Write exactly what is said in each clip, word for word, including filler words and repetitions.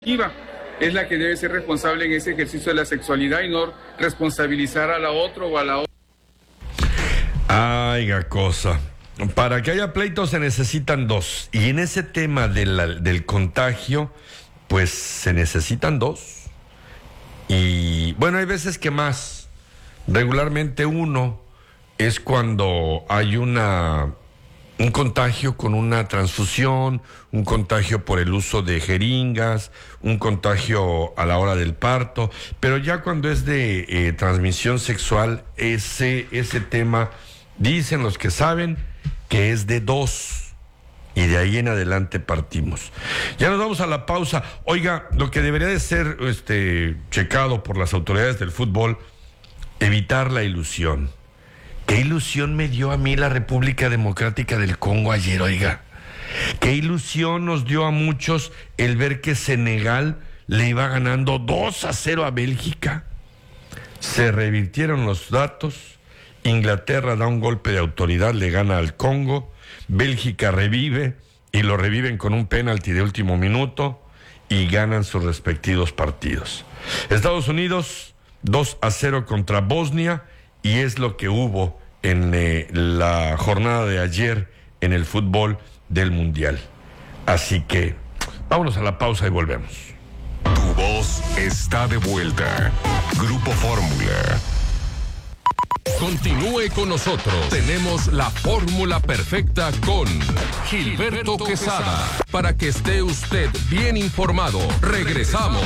es la que debe ser responsable en ese ejercicio de la sexualidad y no responsabilizar a la otra o a la otra. Ay, cosa. Para que haya pleito se necesitan dos. Y en ese tema de la, del contagio, pues se necesitan dos. Y bueno, hay veces que más. Regularmente uno es cuando hay una... un contagio con una transfusión, un contagio por el uso de jeringas, un contagio a la hora del parto, pero ya cuando es de eh, transmisión sexual, ese, ese tema, dicen los que saben, que es de dos, y de ahí en adelante partimos. Ya nos vamos a la pausa. Oiga, lo que debería de ser este, checado por las autoridades del fútbol, evitar la ilusión. Qué ilusión me dio a mí la República Democrática del Congo ayer, oiga. Qué ilusión nos dio a muchos el ver que Senegal le iba ganando dos a cero a Bélgica. Se revirtieron los datos. Inglaterra da un golpe de autoridad, le gana al Congo. Bélgica revive y lo reviven con un penalti de último minuto y ganan sus respectivos partidos. Estados Unidos dos a cero contra Bosnia. Y es lo que hubo en eh, la jornada de ayer en el fútbol del Mundial. Así que vámonos a la pausa y volvemos. Tu voz está de vuelta. Grupo Fórmula. Continúe con nosotros. Tenemos la fórmula perfecta con Gilberto Quesada. Para que esté usted bien informado. Regresamos.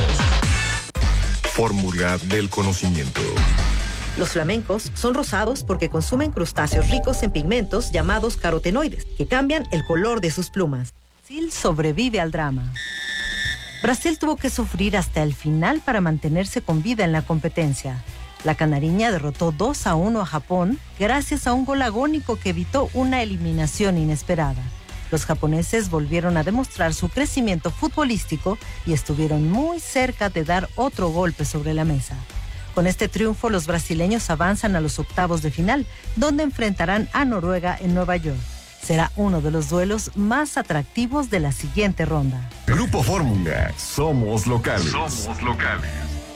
Fórmula del conocimiento. Los flamencos son rosados porque consumen crustáceos ricos en pigmentos llamados carotenoides, que cambian el color de sus plumas. Brasil sobrevive al drama. Brasil tuvo que sufrir hasta el final para mantenerse con vida en la competencia. La canariña derrotó dos a uno a Japón gracias a un gol agónico que evitó una eliminación inesperada. Los japoneses volvieron a demostrar su crecimiento futbolístico y estuvieron muy cerca de dar otro golpe sobre la mesa. Con este triunfo, los brasileños avanzan a los octavos de final, donde enfrentarán a Noruega en Nueva York. Será uno de los duelos más atractivos de la siguiente ronda. Grupo Fórmula, somos locales. Somos locales.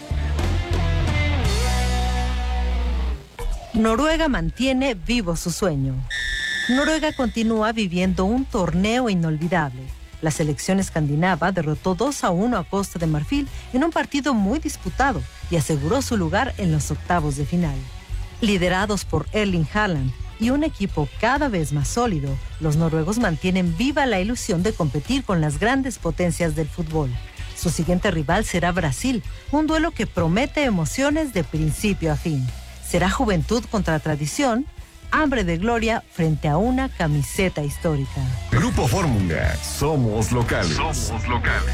Noruega mantiene vivo su sueño. Noruega continúa viviendo un torneo inolvidable. La selección escandinava derrotó dos a uno a Costa de Marfil en un partido muy disputado y aseguró su lugar en los octavos de final. Liderados por Erling Haaland y un equipo cada vez más sólido, los noruegos mantienen viva la ilusión de competir con las grandes potencias del fútbol. Su siguiente rival será Brasil, un duelo que promete emociones de principio a fin. Será juventud contra tradición, hambre de gloria frente a una camiseta histórica. Grupo Fórmula, somos locales. Somos locales.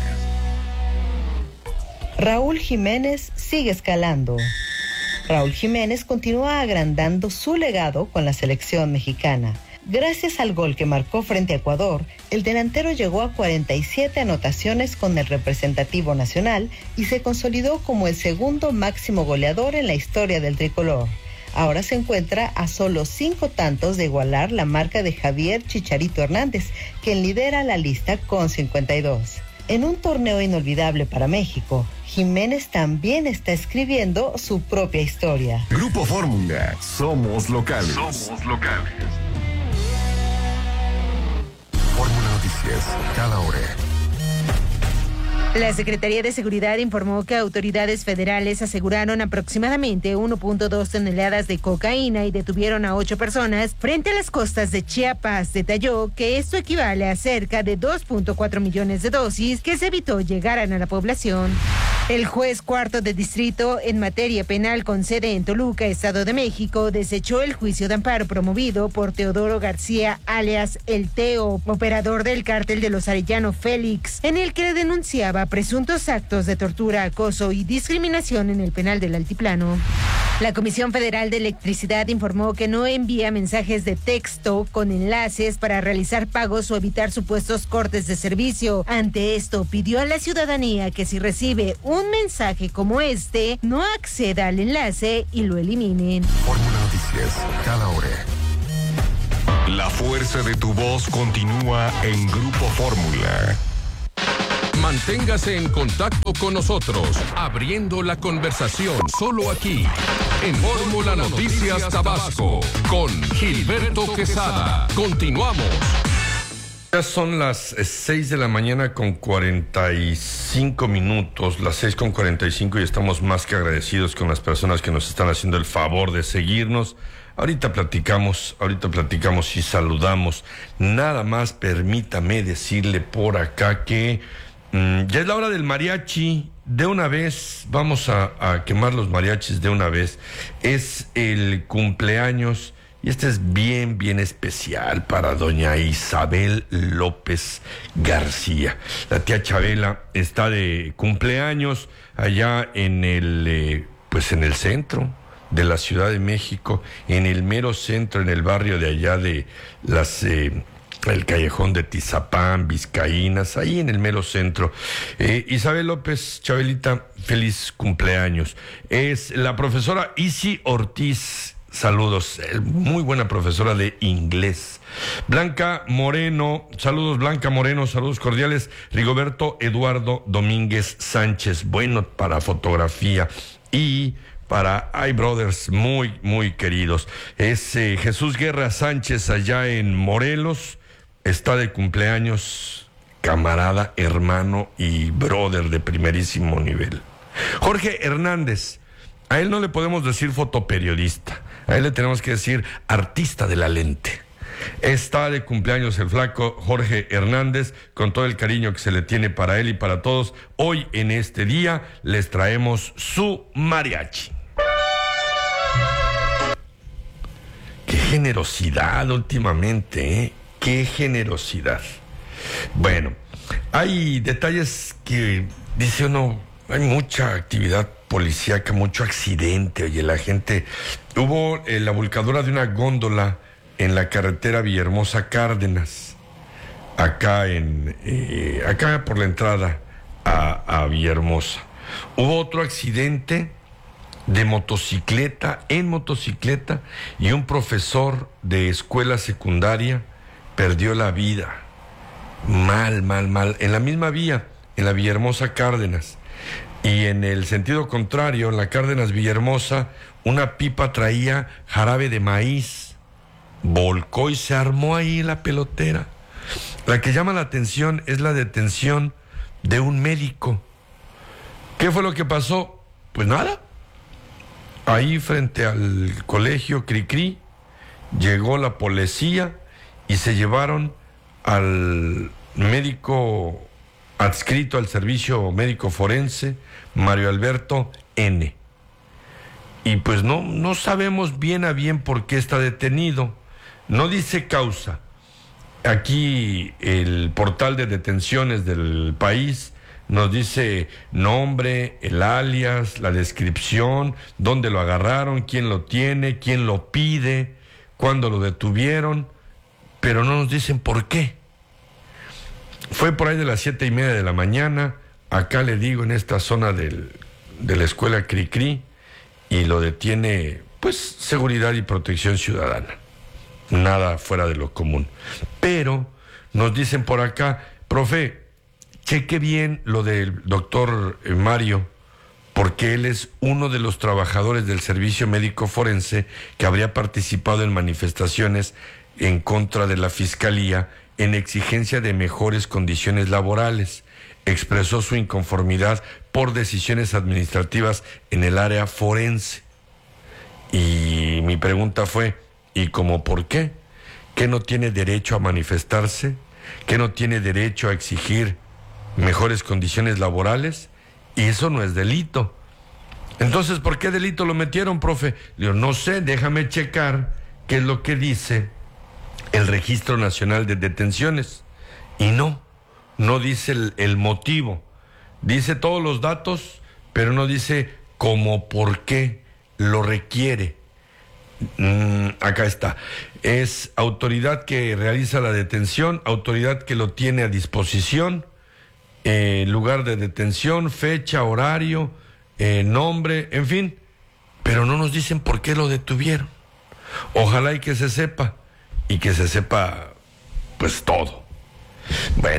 Raúl Jiménez sigue escalando. Raúl Jiménez continúa agrandando su legado con la selección mexicana. Gracias al gol que marcó frente a Ecuador, el delantero llegó a cuarenta y siete anotaciones con el representativo nacional y se consolidó como el segundo máximo goleador en la historia del tricolor. Ahora se encuentra a solo cinco tantos de igualar la marca de Javier Chicharito Hernández, quien lidera la lista con cincuenta y dos. En un torneo inolvidable para México, Jiménez también está escribiendo su propia historia. Grupo Fórmula, somos locales. Somos locales. Fórmula Noticias, cada hora. La Secretaría de Seguridad informó que autoridades federales aseguraron aproximadamente uno punto dos toneladas de cocaína y detuvieron a ocho personas frente a las costas de Chiapas. Detalló que esto equivale a cerca de dos punto cuatro millones de dosis que se evitó llegaran a la población. El juez cuarto de distrito en materia penal con sede en Toluca, Estado de México, desechó el juicio de amparo promovido por Teodoro García, alias El Teo, operador del cártel de los Arellano Félix, en el que denunciaba presuntos actos de tortura, acoso y discriminación en el penal del Altiplano. La Comisión Federal de Electricidad informó que no envía mensajes de texto con enlaces para realizar pagos o evitar supuestos cortes de servicio. Ante esto, pidió a la ciudadanía que si recibe un mensaje como este, no acceda al enlace y lo eliminen. Fórmula Noticias, cada hora. La fuerza de tu voz continúa en Grupo Fórmula. Manténgase en contacto con nosotros, abriendo la conversación solo aquí, en Fórmula Noticias Tabasco, con Gilberto Quesada. Continuamos. Ya son las seis de la mañana con cuarenta y cinco minutos, las seis con cuarenta y cinco, y estamos más que agradecidos con las personas que nos están haciendo el favor de seguirnos. Ahorita platicamos, ahorita platicamos y saludamos. Nada más permítame decirle por acá que mmm, ya es la hora del mariachi. De una vez, vamos a, a quemar los mariachis de una vez. Es el cumpleaños. Y este es bien, bien especial para doña Isabel López García. La tía Chabela está de cumpleaños allá en el, eh, pues en el centro de la Ciudad de México, en el mero centro, en el barrio de allá de las, eh, el callejón de Tizapán, Vizcaínas, ahí en el mero centro. Eh, Isabel López, Chabelita, feliz cumpleaños. Es la profesora Isi Ortiz. Saludos, muy buena profesora de inglés. Blanca Moreno, saludos Blanca Moreno, saludos cordiales. Rigoberto Eduardo Domínguez Sánchez, bueno para fotografía y para iBrothers, muy, muy queridos. Es eh, Jesús Guerra Sánchez allá en Morelos, está de cumpleaños, camarada, hermano y brother de primerísimo nivel. Jorge Hernández, a él no le podemos decir fotoperiodista. A él le tenemos que decir artista de la lente. Está de cumpleaños el flaco Jorge Hernández, con todo el cariño que se le tiene para él y para todos. Hoy en este día les traemos su mariachi. Qué generosidad últimamente, ¿eh? Qué generosidad. Bueno, hay detalles que dice uno, hay mucha actividad policíaca, mucho accidente. Oye, la gente... Hubo eh, la volcadura de una góndola en la carretera Villahermosa Cárdenas, acá en eh, acá por la entrada a, a Villahermosa. Hubo otro accidente de motocicleta, en motocicleta, y un profesor de escuela secundaria perdió la vida. Mal, mal, mal. En la misma vía, en la Villahermosa Cárdenas. Y en el sentido contrario, en la Cárdenas Villahermosa, una pipa traía jarabe de maíz, volcó y se armó ahí la pelotera. La que llama la atención es la detención de un médico. ¿Qué fue lo que pasó? Pues nada. Ahí frente al colegio Cricri llegó la policía y se llevaron al médico adscrito al servicio médico forense, Mario Alberto N. Y pues no, no sabemos bien a bien por qué está detenido. No dice causa. Aquí el portal de detenciones del país nos dice nombre, el alias, la descripción, dónde lo agarraron, quién lo tiene, quién lo pide, cuándo lo detuvieron, pero no nos dicen por qué. Fue por ahí de las siete y media de la mañana, acá le digo, en esta zona del, de la escuela Cricri, y lo detiene, pues, Seguridad y Protección Ciudadana. Nada fuera de lo común. Pero nos dicen por acá, profe, cheque bien lo del doctor Mario, porque él es uno de los trabajadores del servicio médico forense que habría participado en manifestaciones en contra de la Fiscalía en exigencia de mejores condiciones laborales. Expresó su inconformidad por decisiones administrativas en el área forense. Y mi pregunta fue, ¿y cómo por qué? ¿Que no tiene derecho a manifestarse? ¿Que no tiene derecho a exigir mejores condiciones laborales? Y eso no es delito. Entonces, ¿por qué delito lo metieron, profe? Le digo, no sé, déjame checar qué es lo que dice el Registro Nacional de Detenciones. Y no, no dice el, el motivo. Dice todos los datos, pero no dice cómo, por qué lo requiere. Mm, acá está. Es autoridad que realiza la detención, autoridad que lo tiene a disposición, eh, lugar de detención, fecha, horario, eh, nombre, en fin. Pero no nos dicen por qué lo detuvieron. Ojalá y que se sepa. Y que se sepa, pues, todo. Bueno,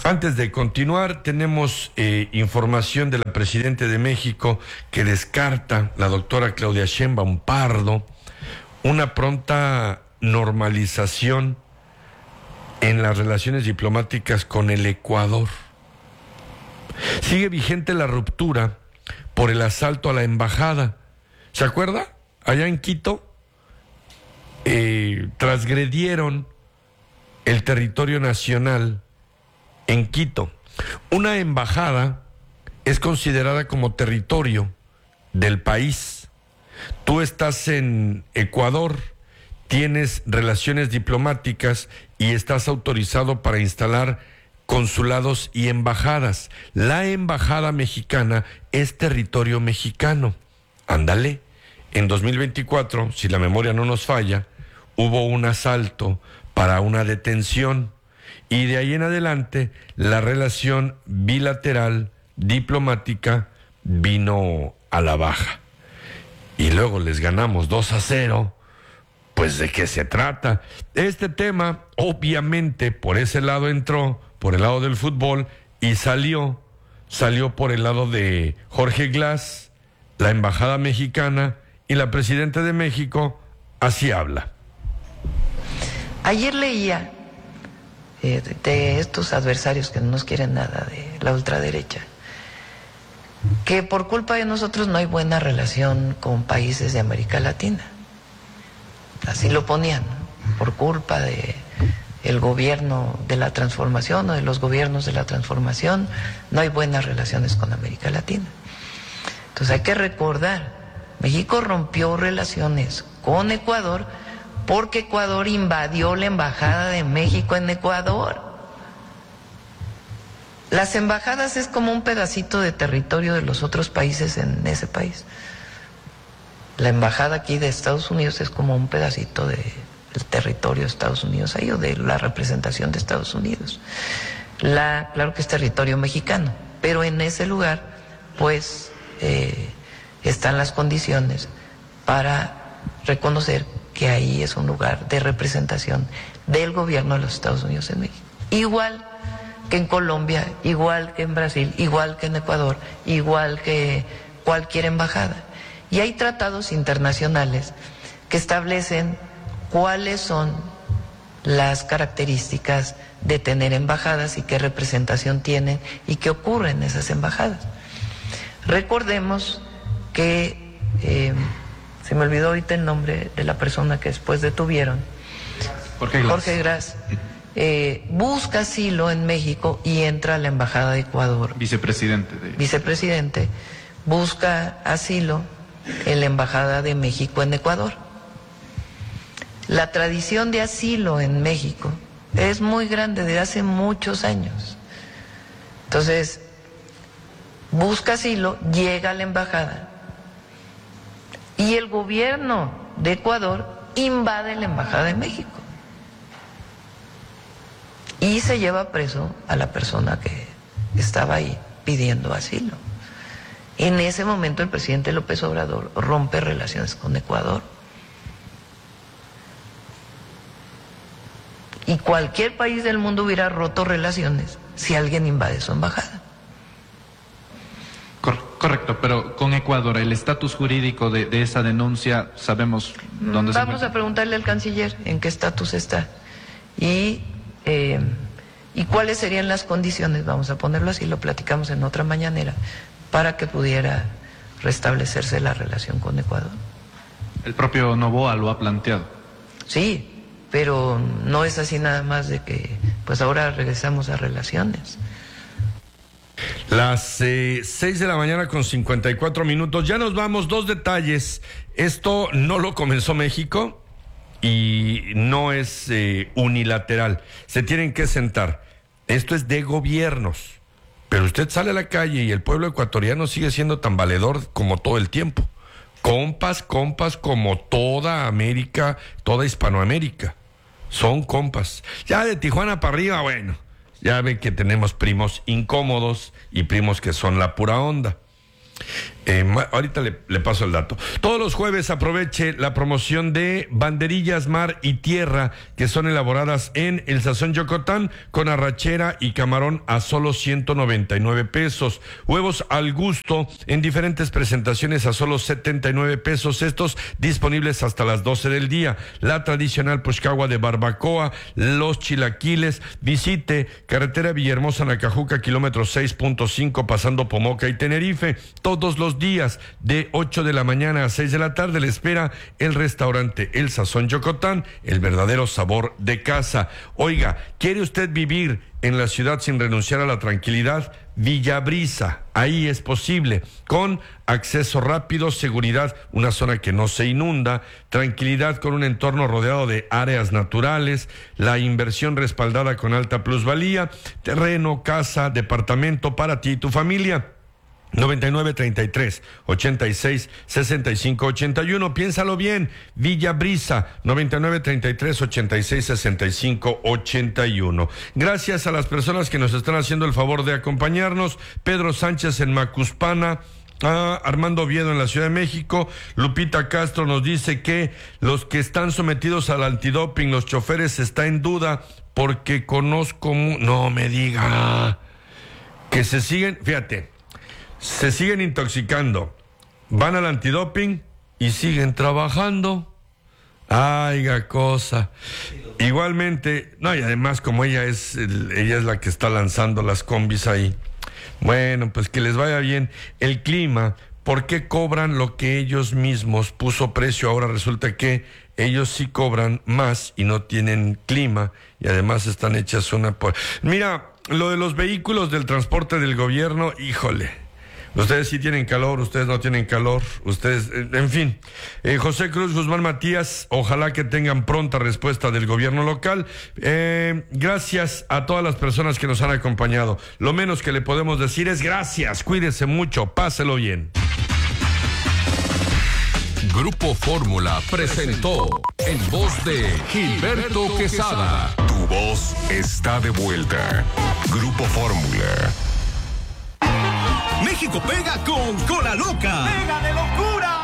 Antes de continuar, tenemos eh, información de la Presidenta de México que descarta, la doctora Claudia Sheinbaum Pardo, una pronta normalización en las relaciones diplomáticas con el Ecuador. Sigue vigente la ruptura por el asalto a la embajada. ¿Se acuerda? Allá en Quito eh, transgredieron el territorio nacional en Quito. Una embajada es considerada como territorio del país. Tú estás en Ecuador, tienes relaciones diplomáticas y estás autorizado para instalar consulados y embajadas. La embajada mexicana es territorio mexicano. Ándale, en dos mil veinticuatro, si la memoria no nos falla, hubo un asalto para una detención y de ahí en adelante la relación bilateral diplomática vino a la baja. Y luego les ganamos dos a cero. Pues ¿de qué se trata? Este tema obviamente por ese lado entró, por el lado del fútbol, y salió, salió por el lado de Jorge Glass, la embajada mexicana, y la Presidenta de México así habla. Ayer leía eh, de estos adversarios que no nos quieren nada, de la ultraderecha, que por culpa de nosotros no hay buena relación con países de América Latina. Así lo ponían, ¿no? Por culpa de el gobierno de la transformación o de los gobiernos de la transformación, no hay buenas relaciones con América Latina. Entonces hay que recordar, México rompió relaciones con Ecuador porque Ecuador invadió la embajada de México en Ecuador. Las embajadas es como un pedacito de territorio de los otros países en ese país. La embajada aquí de Estados Unidos es como un pedacito de el territorio de Estados Unidos ahí, o de la representación de Estados Unidos. La, claro que es territorio mexicano, pero en ese lugar pues eh, están las condiciones para reconocer que ahí es un lugar de representación del gobierno de los Estados Unidos en México. Igual que en Colombia, igual que en Brasil, igual que en Ecuador, igual que cualquier embajada. Y hay tratados internacionales que establecen cuáles son las características de tener embajadas y qué representación tienen y qué ocurre en esas embajadas. Recordemos que, eh, se me olvidó ahorita el nombre de la persona que después detuvieron, Jorge Glass, Jorge Glass eh, busca asilo en México y entra a la embajada de Ecuador. Vicepresidente. De... Vicepresidente, busca asilo en la embajada de México en Ecuador. La tradición de asilo en México es muy grande, de hace muchos años. Entonces, busca asilo, llega a la embajada y el gobierno de Ecuador invade la embajada de México y se lleva preso a la persona que estaba ahí pidiendo asilo. En ese momento el presidente López Obrador rompe relaciones con Ecuador. Y cualquier país del mundo hubiera roto relaciones si alguien invade su embajada. Correcto, pero con Ecuador, el estatus jurídico de, de esa denuncia, sabemos dónde se encuentra. Vamos a preguntarle al canciller en qué estatus está y, eh, y cuáles serían las condiciones, vamos a ponerlo así, lo platicamos en otra mañanera, para que pudiera restablecerse la relación con Ecuador. El propio Noboa lo ha planteado. Sí, pero no es así nada más de que, pues ahora regresamos a relaciones. Las eh, seis de la mañana con cincuenta y cuatro minutos. Ya nos vamos. Dos detalles. Esto no lo comenzó México y no es eh, unilateral. Se tienen que sentar. Esto es de gobiernos. Pero usted sale a la calle y el pueblo ecuatoriano sigue siendo tan valedor como todo el tiempo. Compas, compas como toda América, toda Hispanoamérica. Son compas. Ya de Tijuana para arriba, bueno, ya ve que tenemos primos incómodos y primos que son la pura onda. Eh, ahorita le, le paso el dato. Todos los jueves aproveche la promoción de banderillas mar y tierra que son elaboradas en El Sazón Yocotán con arrachera y camarón a solo ciento noventa y nueve pesos. Huevos al gusto en diferentes presentaciones a solo setenta y nueve pesos. Estos disponibles hasta las doce del día. La tradicional puchcagua de barbacoa, los chilaquiles. Visite carretera Villahermosa Nacajuca, kilómetro seis punto cinco, pasando Pomoca y Tenerife. Todos los días de ocho de la mañana a seis de la tarde le espera el restaurante El Sazón Yocotán, el verdadero sabor de casa. Oiga, ¿quiere usted vivir en la ciudad sin renunciar a la tranquilidad? Villabrisa, ahí es posible, con acceso rápido, seguridad, una zona que no se inunda, tranquilidad con un entorno rodeado de áreas naturales, la inversión respaldada con alta plusvalía, terreno, casa, departamento para ti y tu familia. noventa y nueve, treinta y tres, ochenta y seis, sesenta y cinco, ochenta y uno. Piénsalo bien. Villabrisa, noventa y nueve, treinta y tres, ochenta y seis, sesenta y cinco, ochenta y uno. Gracias a las personas que nos están haciendo el favor de acompañarnos. Pedro Sánchez en Macuspana. Ah, Armando Oviedo en la Ciudad de México. Lupita Castro nos dice que los que están sometidos al antidoping, los choferes, está en duda porque conozco... No me diga que se siguen... Fíjate. Se siguen intoxicando, van al antidoping y siguen trabajando. Ay, cosa. Igualmente, no, y además como ella es, el, ella es la que está lanzando las combis ahí. Bueno, pues que les vaya bien. El clima, ¿por qué cobran lo que ellos mismos puso precio? Ahora resulta que ellos sí cobran más y no tienen clima y además están hechas una... Por... Mira, lo de los vehículos del transporte del gobierno, híjole. Ustedes sí tienen calor, ustedes no tienen calor, ustedes, en fin. Eh, José Cruz Guzmán Matías, ojalá que tengan pronta respuesta del gobierno local. Eh, gracias a todas las personas que nos han acompañado. Lo menos que le podemos decir es gracias, cuídese mucho, páselo bien. Grupo Fórmula presentó en voz de Gilberto Quesada. Tu voz está de vuelta. Grupo Fórmula. México pega con Cola Loca. ¡Pega de locura!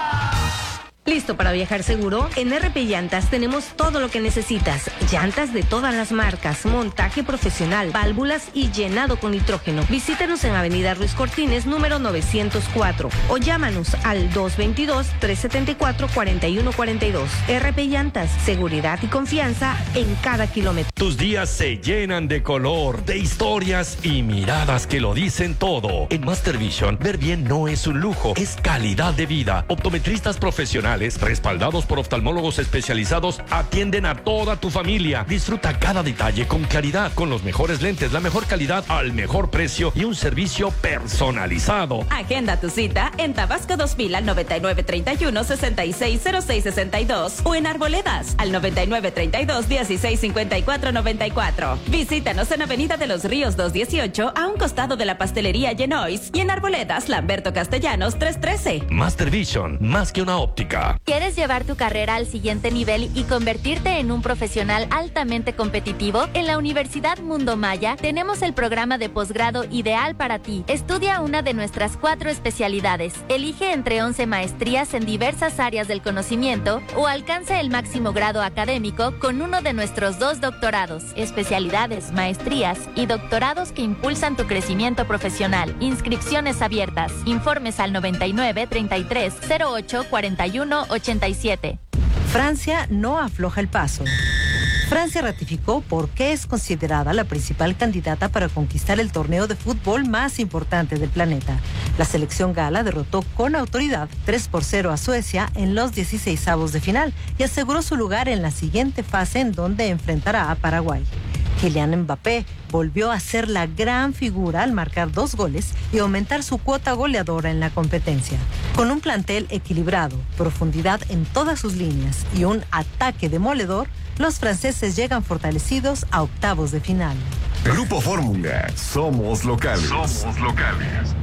¿Listo para viajar seguro? En R P Llantas tenemos todo lo que necesitas. Llantas de todas las marcas, montaje profesional, válvulas y llenado con nitrógeno. Visítanos en Avenida Ruiz Cortines, número novecientos cuatro. O llámanos al dos veintidós, trescientos setenta y cuatro, cuarenta y uno cuarenta y dos. R P Llantas, seguridad y confianza en cada kilómetro. Tus días se llenan de color, de historias y miradas que lo dicen todo. En Master Vision, ver bien no es un lujo, es calidad de vida. Optometristas profesionales respaldados por oftalmólogos especializados atienden a toda tu familia. Disfruta cada detalle con claridad, con los mejores lentes, la mejor calidad al mejor precio y un servicio personalizado. Agenda tu cita en Tabasco dos mil al noventa y nueve treinta y uno, sesenta y seis cero seis sesenta y dos o en Arboledas al noventa y nueve treinta y dos, dieciséis cincuenta y cuatro noventa y cuatro. Visítanos en Avenida de los Ríos doscientos dieciocho a un costado de la pastelería Genois y en Arboledas Lamberto Castellanos trescientos trece. Master Vision, más que una óptica. ¿Quieres llevar tu carrera al siguiente nivel y convertirte en un profesional altamente competitivo? En la Universidad Mundo Maya tenemos el programa de posgrado ideal para ti. Estudia una de nuestras cuatro especialidades. Elige entre once maestrías en diversas áreas del conocimiento o alcanza el máximo grado académico con uno de nuestros dos doctorados, especialidades, maestrías y doctorados que impulsan tu crecimiento profesional. Inscripciones abiertas. Informes al noventa y nueve treinta y tres cero ocho cuarenta y uno ochenta y siete. Francia no afloja el paso. Francia ratificó por qué es considerada la principal candidata para conquistar el torneo de fútbol más importante del planeta. La selección gala derrotó con autoridad tres por cero a Suecia en los dieciseisavos de final y aseguró su lugar en la siguiente fase en donde enfrentará a Paraguay. Kylian Mbappé volvió a ser la gran figura al marcar dos goles y aumentar su cuota goleadora en la competencia. Con un plantel equilibrado, profundidad en todas sus líneas y un ataque demoledor, los franceses llegan fortalecidos a octavos de final. Grupo Fórmula, somos locales. Somos locales.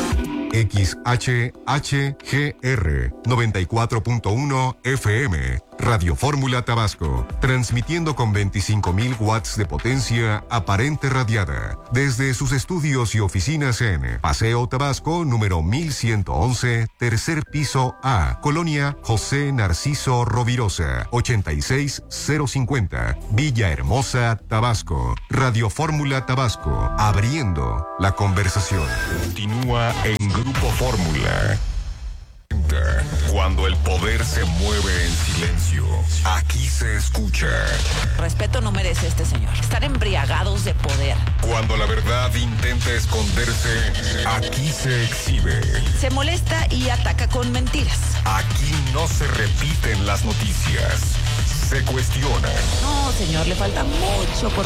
X H H G R noventa y cuatro punto uno F M, Radio Fórmula Tabasco, transmitiendo con veinticinco mil watts de potencia aparente radiada, desde sus estudios y oficinas en Paseo Tabasco, número mil ciento once, tercer piso A, Colonia José Narciso Rovirosa, ochenta y seis cero cincuenta, Villahermosa, Tabasco. Radio Fórmula Tabasco, abriendo la conversación. Continúa en Grupo Fórmula. Cuando el poder se mueve en silencio, aquí se escucha. Respeto no merece este señor. Están embriagados de poder. Cuando la verdad intenta esconderse, aquí se exhibe. Se molesta y ataca con mentiras. Aquí no se repiten las noticias, se cuestionan. No, señor, le falta mucho por